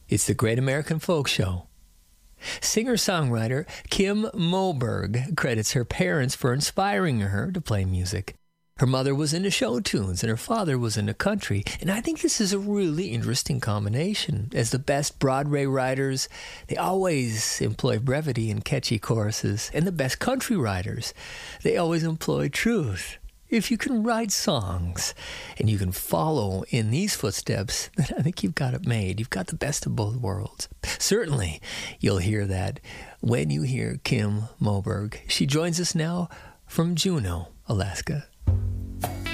It's the Great American Folk Show. Singer-songwriter Kim Moberg credits her parents for inspiring her to play music. Her mother was into show tunes and her father was into country, and I think this is a really interesting combination. As the best Broadway writers, they always employ brevity and catchy choruses, and the best country writers, they always employ truth. If you can write songs and you can follow in these footsteps, then I think you've got it made. You've got the best of both worlds. Certainly, you'll hear that when you hear Kim Moberg. She joins us now from Juneau, Alaska.